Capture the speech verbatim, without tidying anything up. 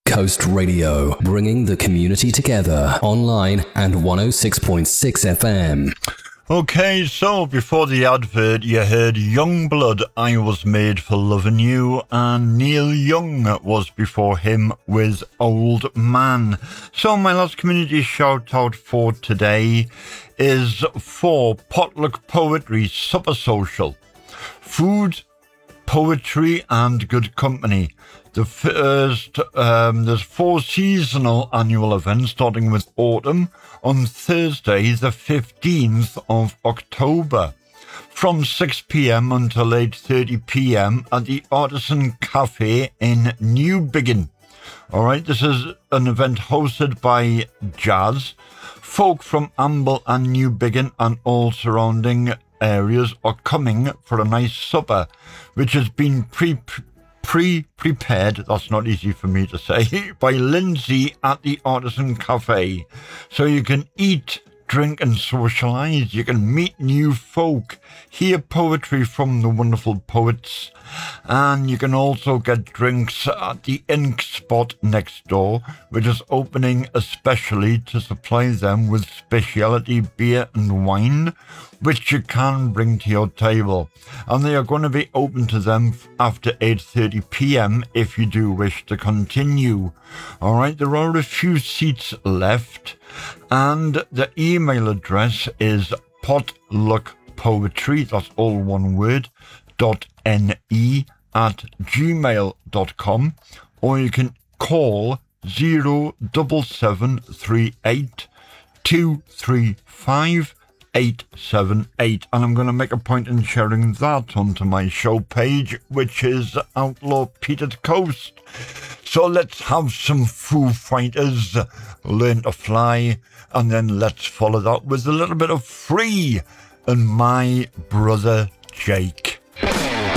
Coast Radio, bringing the community together online and one oh six point six F M. Okay, so before the advert, you heard Youngblood, I Was Made for Loving You, and Neil Young was before him with Old Man. So my last community shout out for today is for Potluck Poetry Supper Social. Food, poetry and good company. The first, um, there's four seasonal annual events starting with autumn on Thursday, the fifteenth of October, from six p.m. until eight thirty p.m. at the Artisan Cafe in Newbiggin. All right, this is an event hosted by Jazz. Folk from Amble and Newbiggin and all surrounding areas are coming for a nice supper, which has been pre pre-prepared, that's not easy for me to say, by Lindsay at the Artisan Cafe. So you can eat, drink and socialise. You can meet new folk, hear poetry from the wonderful poets, and you can also get drinks at the Ink Spot next door, which is opening especially to supply them with specialty beer and wine, which you can bring to your table. And they are going to be open to them after eight thirty p.m. if you do wish to continue. All right, there are a few seats left, and the email address is potluckpoetry, that's all one word, dot ne at gmail dot com, or you can call zero seven seven three eight two three five eight seven eight, and I'm going to make a point in sharing that onto my show page, which is Outlaw Petered Coast. So let's have some Foo Fighters, Learn to Fly, and then let's follow that with a little bit of Free and My Brother Jake.